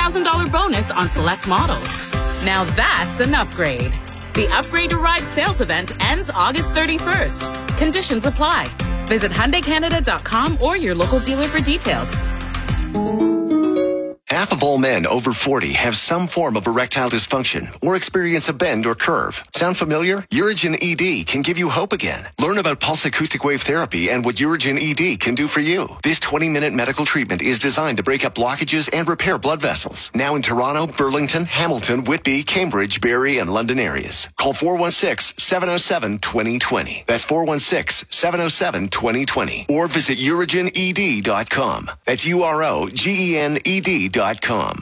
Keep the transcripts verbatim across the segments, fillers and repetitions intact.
thousand dollars bonus on select models. Now that's an upgrade. The Upgrade to Ride sales event ends August thirty-first. Conditions apply. Visit Hyundai Canada dot com or your local dealer for details. Half of all men over forty have some form of erectile dysfunction or experience a bend or curve. Sound familiar? Urigen E D can give you hope again. Learn about pulse acoustic wave therapy and what Urigen E D can do for you. This twenty-minute medical treatment is designed to break up blockages and repair blood vessels. Now in Toronto, Burlington, Hamilton, Whitby, Cambridge, Barrie, and London areas. Call four one six, seven oh seven, two oh two oh. That's four one six, seven oh seven, two oh two oh. Or visit urigen e d dot com. That's U R O G E N E D dot com.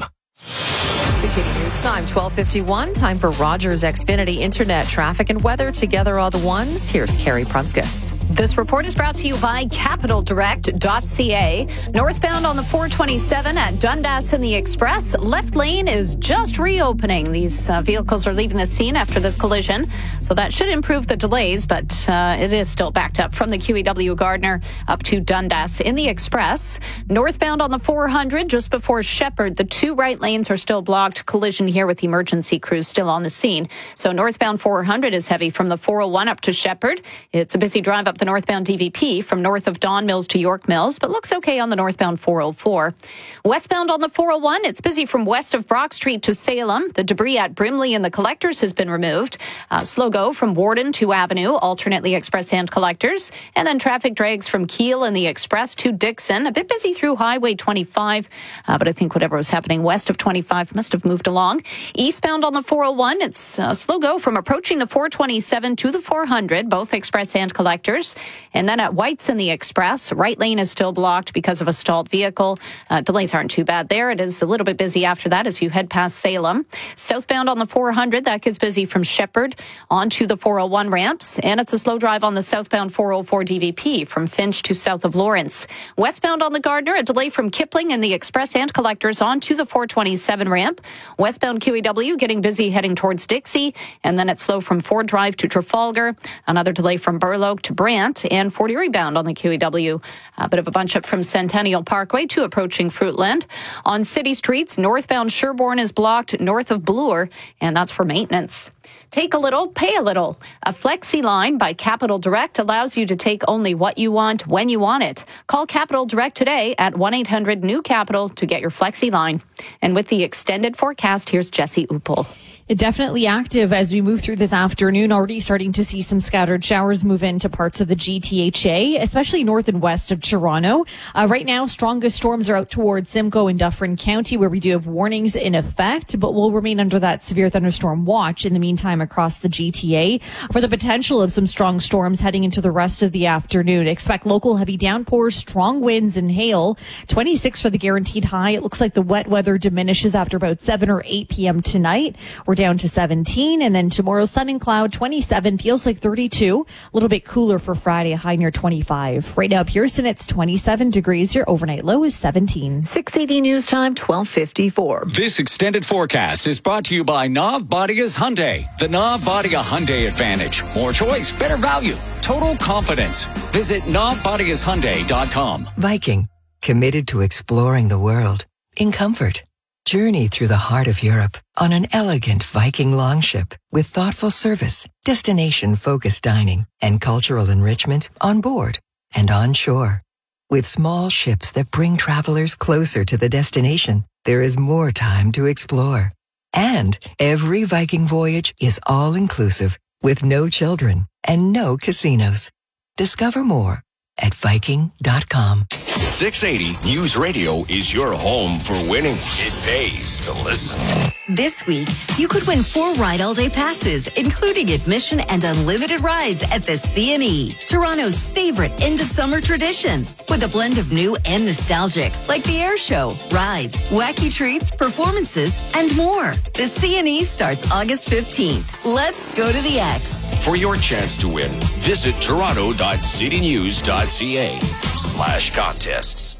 six eighty News Time, twelve fifty-one. Time for Rogers Xfinity Internet traffic and weather. Together all the ones. Here's Carrie Prunskis. This report is brought to you by capital direct dot c a. Northbound on the four twenty-seven at Dundas in the Express. Left lane is just reopening. These uh, vehicles are leaving the scene after this collision, so that should improve the delays, but uh, it is still backed up from the Q E W Gardner up to Dundas in the Express. Northbound on the four hundred just before Shepherd, the two right lanes are still blocked. Collision here with emergency crews still on the scene. So northbound four hundred is heavy from the four oh one up to Shepherd. It's a busy drive up the northbound D V P from north of Don Mills to York Mills, but looks okay on the northbound four oh four. Westbound on the four oh one, it's busy from west of Brock Street to Salem. The debris at Brimley and the Collectors has been removed. Uh, slow go from Warden to Avenue, alternately express and Collectors. And then traffic drags from Keele and the Express to Dixon. A bit busy through Highway twenty-five, uh, but I think whatever was happening west of twenty-five must have moved along. Eastbound on the four oh one, it's a slow go from approaching the four twenty-seven to the four hundred, both express and Collectors. And then at White's in the Express, right lane is still blocked because of a stalled vehicle. Uh, delays aren't too bad there. It is a little bit busy after that as you head past Salem. Southbound on the four hundred, that gets busy from Shepherd onto the four oh one ramps. And it's a slow drive on the southbound four oh four D V P from Finch to south of Lawrence. Westbound on the Gardner, a delay from Kipling and the Express and Collectors onto the four twenty-seven ramp. Westbound Q E W getting busy heading towards Dixie, and then it's slow from Ford Drive to Trafalgar. Another delay from Burloak to Brant, and forty rebound on the Q E W. A bit of a bunch up from Centennial Parkway to approaching Fruitland. On city streets, northbound Sherbourne is blocked north of Bloor, and that's for maintenance. Take a little, pay a little. A Flexi line by Capital Direct allows you to take only what you want when you want it. Call Capital Direct today at one eight hundred new capital to get your Flexi line. And with the extended forecast, here's Jesse Upel. Definitely active as we move through this afternoon. Already starting to see some scattered showers move into parts of the G T H A, especially north and west of Toronto. Uh, right now, strongest storms are out towards Simcoe and Dufferin County, where we do have warnings in effect, but we'll remain under that severe thunderstorm watch in the meantime across the G T A for the potential of some strong storms heading into the rest of the afternoon. Expect local heavy downpours, strong winds, and hail. twenty-six for the guaranteed high. It looks like the wet weather diminishes after about seven or eight p.m. tonight. We're down to seventeen, and then tomorrow sun and cloud, twenty-seven, feels like thirty-two. A little bit cooler for Friday, a high near twenty-five. Right now, Pearson, it's twenty-seven degrees. Your overnight low is seventeen. six eighty News Time, twelve fifty-four. This extended forecast is brought to you by Navbadia's Hyundai. The Navbadia Hyundai Advantage. More choice, better value, total confidence. Visit navbadias hyundai dot com. Viking, committed to exploring the world in comfort. Journey through the heart of Europe on an elegant Viking longship with thoughtful service, destination-focused dining, and cultural enrichment on board and on shore. With small ships that bring travelers closer to the destination, there is more time to explore. And every Viking voyage is all-inclusive with no children and no casinos. Discover more at viking dot com. six eighty News Radio is your home for winning. It pays to listen. This week, you could win four Ride All Day passes, including admission and unlimited rides at the C and E, Toronto's favorite end-of-summer tradition. With a blend of new and nostalgic, like the air show, rides, wacky treats, performances, and more. The C and E starts August fifteenth. Let's go to the X. For your chance to win, visit toronto dot city news dot c a slash contests.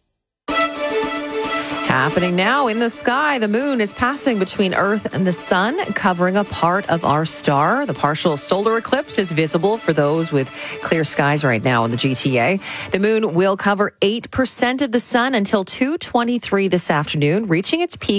Happening now in the sky, the moon is passing between Earth and the sun, covering a part of our star. The partial solar eclipse is visible for those with clear skies right now in the G T A. The moon will cover eight percent of the sun until two twenty-three this afternoon, reaching its peak